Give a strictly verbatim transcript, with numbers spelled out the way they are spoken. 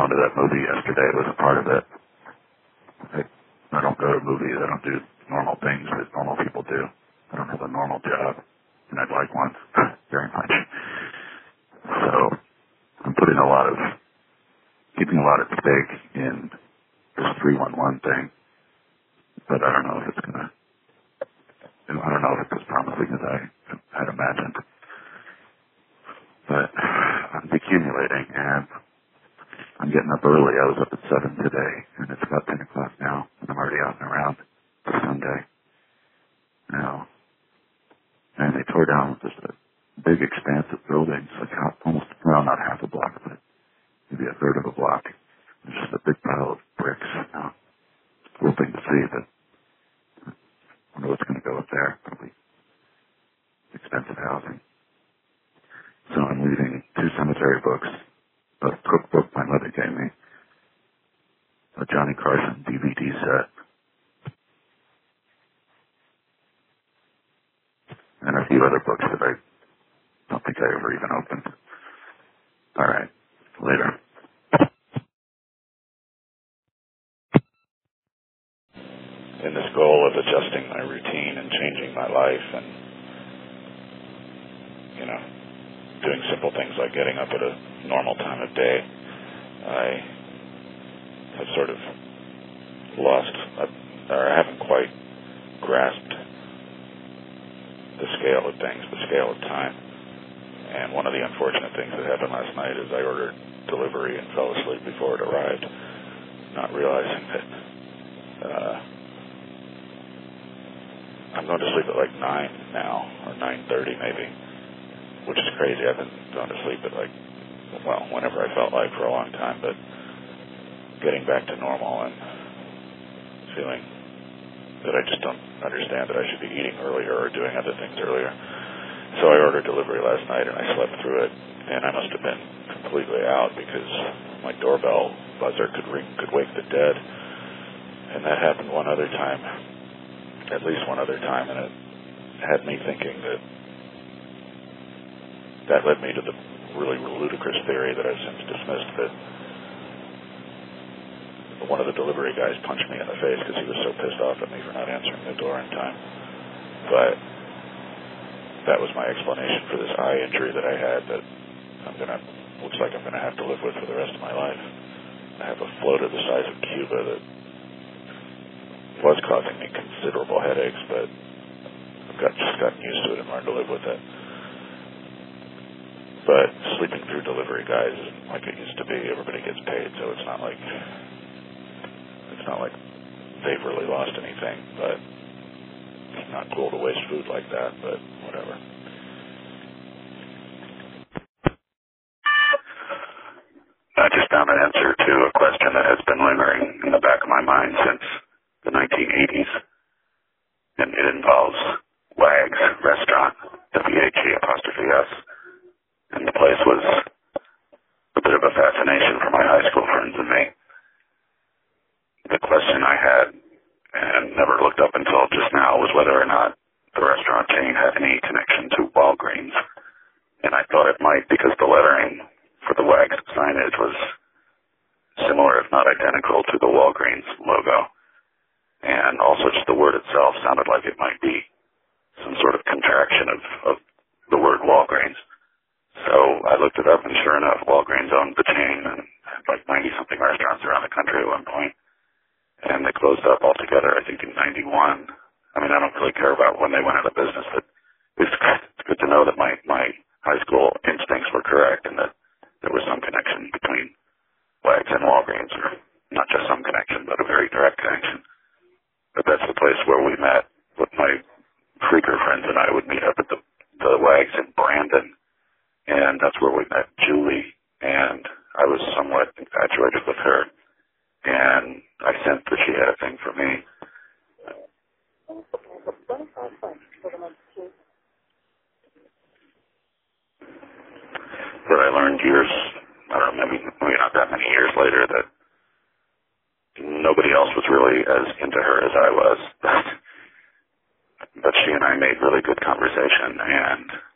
going to that movie yesterday was a part of it. I, I don't go to movies. I don't do normal things that normal people do. I don't have a normal job, and I'd like one very much. So I'm putting a lot of, keeping a lot at stake in this three one one thing, but I don't know if it's going to, I don't know if it's as promising as I had imagined. But I'm accumulating, and I'm getting up early. I was up at seven today, and it's about ten o'clock now, and I'm already out and around for Sunday now. And they tore down just a big expanse of buildings, like half, almost, well, not half a block, but maybe a third of a block. There's just a big pile of bricks now. It's a cool thing to see, but I wonder what's going to go up there. Probably expensive housing. So I'm leaving two cemetery books, a cookbook my mother gave me, a Johnny Carson D V D set, and a few other books that I don't think I ever even opened. All right, later. In this goal of adjusting my routine and changing my life and, you know, doing simple things like getting up at a normal time of day, I have sort of lost, or I haven't quite grasped the scale of things, the scale of time. And one of the unfortunate things that happened last night is I ordered delivery and fell asleep before it arrived, not realizing that uh, I'm going to sleep at like nine now, or nine thirty maybe, which is crazy. I've been going to sleep at like, well, whenever I felt like for a long time, but getting back to normal and feeling that I just don't understand that I should be eating earlier or doing other things earlier. So I ordered delivery last night and I slept through it, and I must have been completely out because my doorbell buzzer could ring, could wake the dead, and that happened one other time, at least one other time, and it had me thinking that that led me to the really ludicrous theory that I've since dismissed, that one of the delivery guys punched me in the face because he was so pissed off at me for not answering the door in time. But that was my explanation for this eye injury that I had that I'm gonna, looks like I'm gonna have to live with for the rest of my life. I have a floater the size of Cuba that was causing me considerable headaches, but I've got, just gotten used to it and learned to live with it. But sleeping through delivery guys isn't like it used to be. Everybody gets paid, so it's not like it's not like they've really lost anything. But it's not cool to waste food like that. But whatever. I just found an answer to a question that has been lingering in the back of my mind since the nineteen eighties, and it involves Wag's Restaurant, W H E apostrophe S. And the place was a bit of a fascination for my high school friends and me. The question I had, and never looked up until just now, was whether or not the restaurant chain had any connection to Walgreens. And I thought it might because the lettering for the Wags signage was similar, if not identical, to the Walgreens logo. And also just the word itself sounded like it might be some sort of contraction of, of the word Walgreens. So I looked it up, and sure enough, Walgreens owned the chain and had like ninety-something restaurants around the country at one point. And they closed up altogether, I think, in ninety-one. I mean, I don't really care about when they went out of business, but it's, it's good to know that my, my high school instincts were correct and that there was some connection between Wags and Walgreens, or not just some connection, but a very direct connection. But that's the place where we met with my freaker friends, and I would meet up at the, the Wags in Brandon. And that's where we met Julie, and I was somewhat infatuated with her, and I sensed that she had a thing for me. But I learned years, I don't know, maybe, maybe not that many years later, that nobody else was really as into her as I was. But she and I made really good conversation, and